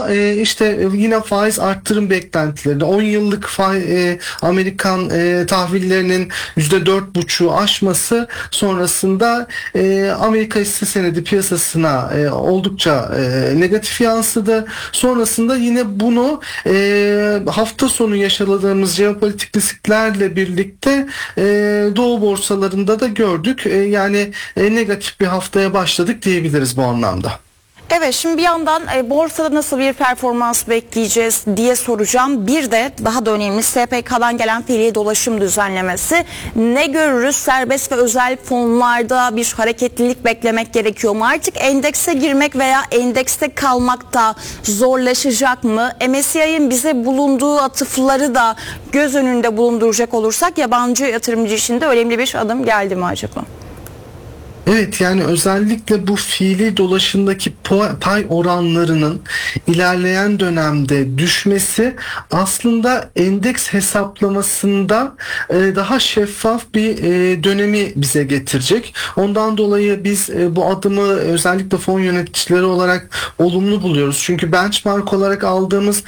Ama işte yine faiz arttırım beklentileri, 10 yıllık Amerikan tahvillerinin %4,5'u aşması sonrasında Amerika hisse senedi piyasasına oldukça negatif yansıdı. Sonrasında yine bunu hafta sonu yaşadığımız jeopolitik risklerle birlikte Doğu borsalarında da gördük. Yani negatif bir haftaya başladık diyebiliriz bu anlamda. Evet, şimdi bir yandan borsada nasıl bir performans bekleyeceğiz diye soracağım. Bir de daha da önemli, SPK'dan gelen fiili dolaşım düzenlemesi. Ne görürüz? Serbest ve özel fonlarda bir hareketlilik beklemek gerekiyor mu? Artık endekse girmek veya endekste kalmak da zorlaşacak mı? MSCI'nin bize bulunduğu atıfları da göz önünde bulunduracak olursak yabancı yatırımcı için de önemli bir adım geldi mi acaba? Evet, yani özellikle bu fiili dolaşımdaki pay oranlarının ilerleyen dönemde düşmesi aslında endeks hesaplamasında daha şeffaf bir dönemi bize getirecek. Ondan dolayı biz bu adımı özellikle fon yöneticileri olarak olumlu buluyoruz. Çünkü benchmark olarak aldığımız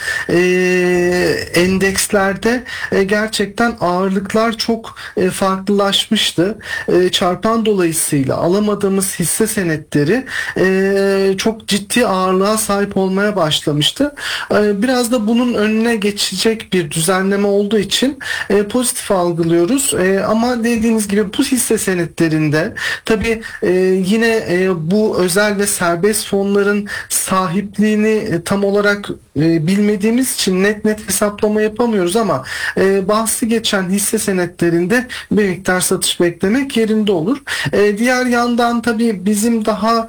endekslerde gerçekten ağırlıklar çok farklılaşmıştı. Çarpan dolayısıyla alamadığımız hisse senetleri çok ciddi ağırlığa sahip olmaya başlamıştı. Biraz da bunun önüne geçecek bir düzenleme olduğu için pozitif algılıyoruz. Ama dediğiniz gibi bu hisse senetlerinde tabii yine bu özel ve serbest fonların sahipliğini tam olarak bilmediğimiz için net hesaplama yapamıyoruz ama bahsi geçen hisse senetlerinde bir miktar satış beklemek yerinde olur. Diğer yandan tabii bizim daha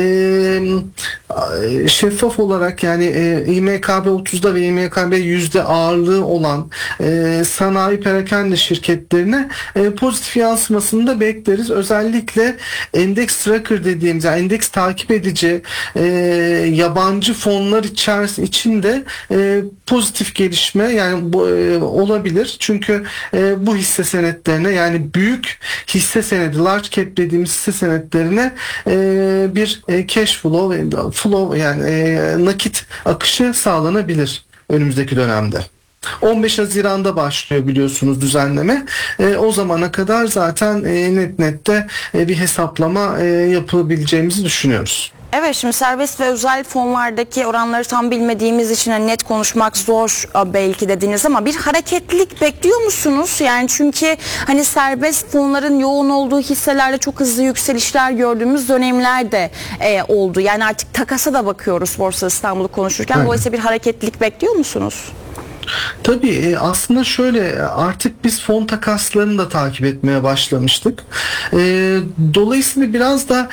şeffaf olarak, yani İMKB 30'da ve İMKB yüzde ağırlığı olan sanayi perakende şirketlerine pozitif yansımasını da bekleriz. Özellikle endeks tracker dediğimiz, yani endeks takip edici yabancı fonlar için de pozitif gelişme yani olabilir. Çünkü bu hisse senetlerine, yani büyük hisse senedi, large cap dediğimiz hisse senetlerine bir cash flow yani nakit akışı sağlanabilir önümüzdeki dönemde. 15 Haziran'da başlıyor biliyorsunuz düzenleme. O zamana kadar zaten nette bir hesaplama yapabileceğimizi düşünüyoruz. Evet, şimdi serbest ve özel fonlardaki oranları tam bilmediğimiz için net konuşmak zor belki dediniz ama bir hareketlilik bekliyor musunuz? Yani çünkü hani serbest fonların yoğun olduğu hisselerde çok hızlı yükselişler gördüğümüz dönemler de oldu. Yani artık takasa da bakıyoruz Borsa İstanbul'u konuşurken. Evet. Dolayısıyla bir hareketlilik bekliyor musunuz? Tabii aslında şöyle, artık biz fon takaslarını da takip etmeye başlamıştık. Dolayısıyla biraz da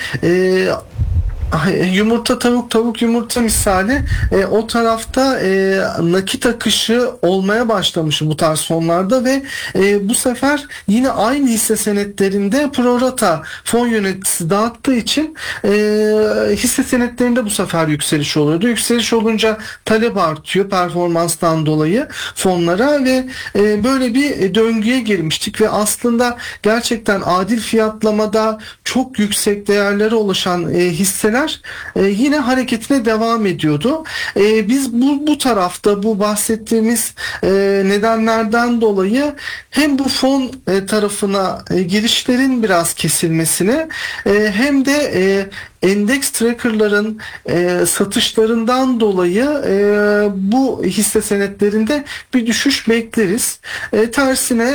yumurta tavuk, tavuk yumurta misali o tarafta nakit akışı olmaya başlamış bu tarz fonlarda ve bu sefer yine aynı hisse senetlerinde pro rata fon yöneticisi dağıttığı için hisse senetlerinde bu sefer yükseliş oluyordu. Yükseliş olunca talep artıyor performanstan dolayı fonlara ve böyle bir döngüye girmiştik ve aslında gerçekten adil fiyatlamada çok yüksek değerlere ulaşan hisseler yine hareketine devam ediyordu. Biz bu tarafta bu bahsettiğimiz nedenlerden dolayı hem bu fon tarafına girişlerin biraz kesilmesini hem de endeks tracker'ların satışlarından dolayı bu hisse senetlerinde bir düşüş bekleriz. Tersine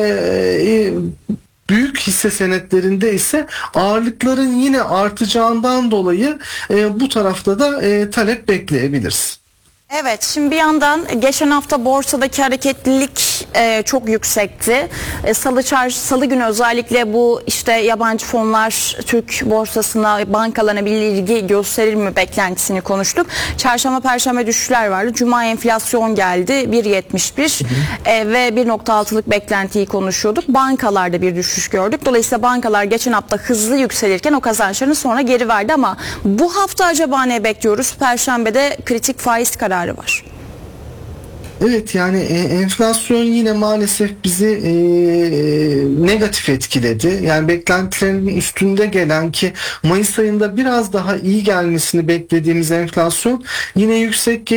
büyük hisse senetlerinde ise ağırlıkların yine artacağından dolayı bu tarafta da talep bekleyebiliriz. Evet, şimdi bir yandan geçen hafta borsadaki hareketlilik çok yüksekti. Salı günü özellikle bu işte yabancı fonlar Türk borsasına, bankalarına bir ilgi gösterir mi beklentisini konuştuk. Çarşamba, Perşembe düşüşler vardı. Cuma enflasyon geldi 1.71 ve 1.6'lık beklentiyi konuşuyorduk. Bankalarda bir düşüş gördük. Dolayısıyla bankalar geçen hafta hızlı yükselirken o kazançlarını sonra geri verdi ama bu hafta acaba ne bekliyoruz? Perşembe'de kritik faiz kararı var. Evet, yani enflasyon yine maalesef bizi negatif etkiledi. Yani beklentilerin üstünde gelen, ki Mayıs ayında biraz daha iyi gelmesini beklediğimiz enflasyon yine yüksek